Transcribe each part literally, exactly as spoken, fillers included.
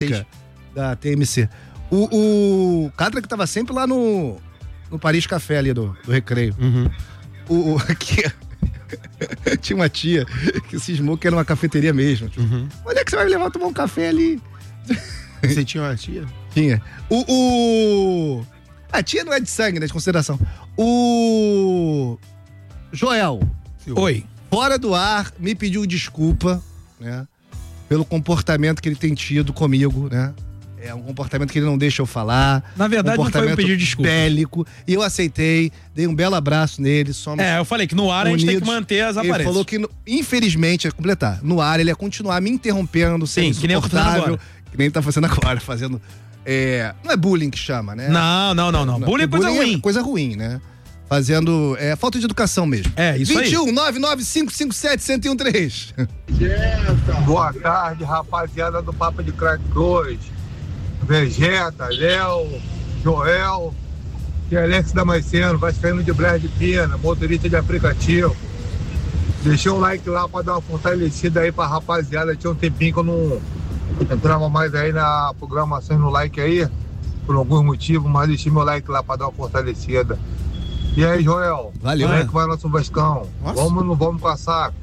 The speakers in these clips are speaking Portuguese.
da T M C. O, o Catra que tava sempre lá no, no Paris Café ali do, do Recreio. Uhum. O, o aqui, tinha uma tia que cismou que era uma cafeteria mesmo. Tipo, Uhum. onde é que você vai me levar a tomar um café ali? Você tinha uma tia? Tinha. O, o... A tia não é de sangue, né? De consideração. O... Joel. Oi. Fora do ar, me pediu desculpa, né? Pelo comportamento que ele tem tido comigo, né? É um comportamento que ele não deixa eu falar. Na verdade, um não foi um pedido de desculpa. Bélico. E eu aceitei, dei um belo abraço nele. Somos É, eu falei que no ar a gente tem que manter as aparências. Ele falou que, infelizmente, é completar. No ar, ele ia continuar me interrompendo, sendo Sim, que nem eu tô fazendo insuportável. agora. Que nem ele tá fazendo agora, fazendo... É, não é bullying que chama, né? Não, não, não, não. Bullying é coisa ruim. É coisa ruim, né? Fazendo... É falta de educação mesmo. É, isso aí. vinte e um, nove nove cinco cinco sete, um zero um três. Boa tarde, rapaziada do Papo de Crack dois. Vegeta, Léo, Joel e Alex Damasceno, vascaíno de Blair de Pina, motorista de aplicativo. Deixei o like lá pra dar uma fortalecida aí pra rapaziada. Tinha um tempinho que eu não entrava mais aí na programação no like aí, por alguns motivos, mas deixei meu like lá pra dar uma fortalecida. E aí, Joel? Valeu. Como é que vai nosso Vascão? Nossa. Vamos ou não vamos passar?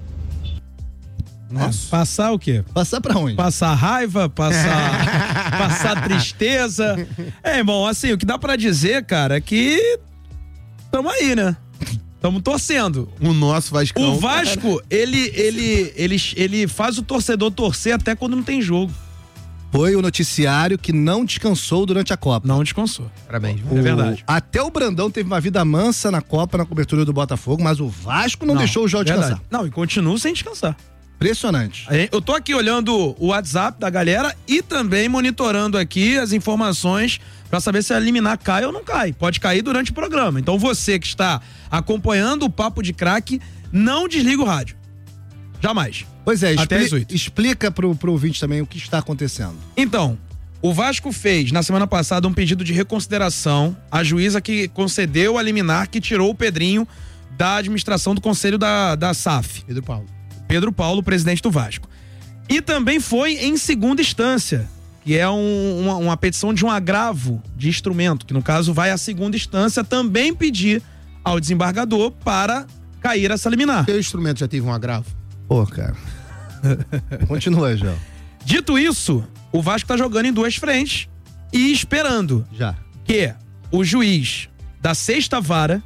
Nossa. Passar o quê? Passar pra onde? Passar raiva, passar, passar tristeza. É, irmão, assim, o que dá pra dizer, cara, é que tamo aí, né? Tamo torcendo. O nosso Vascão. O Vasco, ele, ele, ele, ele faz o torcedor torcer até quando não tem jogo. Foi o noticiário que não descansou durante a Copa. Não descansou. Parabéns. É verdade. Até o Brandão teve uma vida mansa na Copa, na cobertura do Botafogo, mas o Vasco não, deixou o João verdade. descansar. Não, e continua sem descansar. Impressionante. Eu tô aqui olhando o WhatsApp da galera e também monitorando aqui as informações pra saber se a liminar cai ou não cai. Pode cair durante o programa. Então você que está acompanhando o Papo de Craque, não desliga o rádio. Jamais. Pois é, Até expli- às oito. explica pro, pro ouvinte também o que está acontecendo. Então, o Vasco fez na semana passada um pedido de reconsideração à juíza que concedeu a liminar que tirou o Pedrinho da administração do conselho da, da S A F. Pedro Paulo. Pedro Paulo, presidente do Vasco. E também foi em segunda instância, que é um, uma, uma petição de um agravo de instrumento, que no caso vai à segunda instância também pedir ao desembargador para cair essa liminar. Seu instrumento já teve um agravo? Pô, cara. Continua, João. Dito isso, o Vasco tá jogando em duas frentes e esperando Já. que o juiz da sexta vara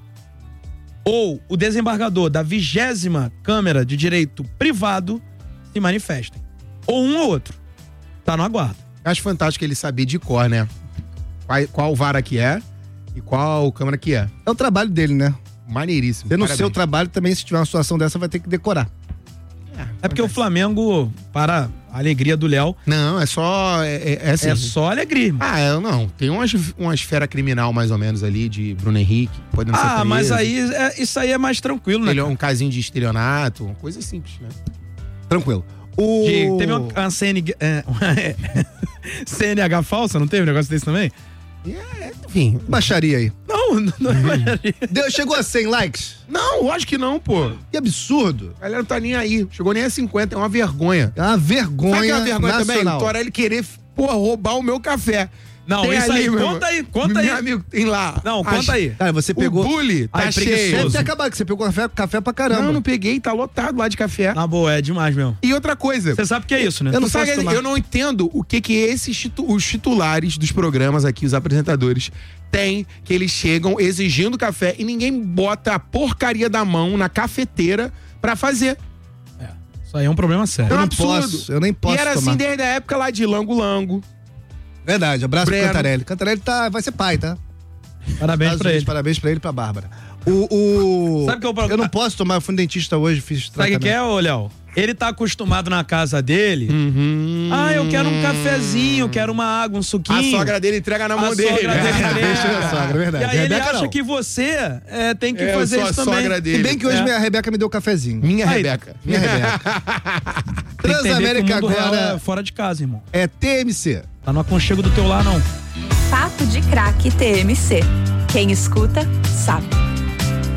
ou o desembargador da vigésima Câmara de Direito Privado se manifestem. Ou um ou outro. Tá no aguardo. Acho fantástico ele saber de cor, né? Qual, qual vara que é e qual câmara que é. É o trabalho dele, né? Maneiríssimo. Você no Parabéns. seu trabalho também, se tiver uma situação dessa, vai ter que decorar. É porque o Flamengo, para a alegria do Léo, Não, é só. É, é, é assim. é só alegria, irmão. Ah, eu não. Tem umas, uma esfera criminal mais ou menos ali de Bruno Henrique, podendo ser Ah, preso. mas aí é- isso aí é mais tranquilo, né? Ele é um casinho de estelionato, uma coisa simples, né? Tranquilo. O... De- teve uma, uma C N, é, uma C N H falsa, não teve um negócio desse também? Enfim. Baixaria aí. Não, não, não imaginaria. Deu, chegou a cem likes? Não, lógico que não, pô. Que absurdo. A galera não tá nem aí. Chegou nem a cinquenta, é uma vergonha. É uma vergonha Sabe que é uma vergonha também? nacional. O Torelli querer, porra, roubar o meu café. Não, Tem isso aí, meu conta irmão. aí, conta aí. Meu amigo, tem lá. Não, conta As- aí. Cara, você pegou... O bully tá Ai, cheio. preguiçoso. Deve ter acabado, que você pegou café, café pra caramba. Não, não peguei, tá lotado lá de café. Na boa, é demais mesmo. E outra coisa. Você sabe o que é isso, né? Eu não Tu sabe, posso tomar. eu não entendo o que que esses titu- os titulares dos programas aqui, os apresentadores, têm, que eles chegam exigindo café e ninguém bota a porcaria da mão na cafeteira pra fazer. Isso aí é um problema sério. É um não absurdo. posso, eu nem posso E era tomar. assim desde a época lá de Lango Lango. Verdade, abraço Breno. pro Cantarelli. Cantarelli tá, vai ser pai, tá? Parabéns Estados pra Unidos, ele. Parabéns pra ele e pra Bárbara. O, o... Sabe que é o problema? Eu não posso tomar, eu fui no dentista hoje, fiz Sabe o tratamento. que que é, ô Léo? Ele tá acostumado na casa dele. Uhum. Ah, eu quero um cafezinho, quero uma água, um suquinho. A sogra dele entrega na mão A dele. sogra dele. Deixa a sogra, é verdade. E aí ele Rebeca, acha não. que você é, tem que É, eu fazer sou a isso também. sogra dele. Se bem que hoje É. minha Rebeca me deu cafezinho. Minha Aí, Rebeca. Minha Rebeca. Tem que entender que o Transamérica mundo real agora é fora de casa, irmão. é T M C. Tá no aconchego do teu lar, não. Papo de Craque T M C. Quem escuta, sabe.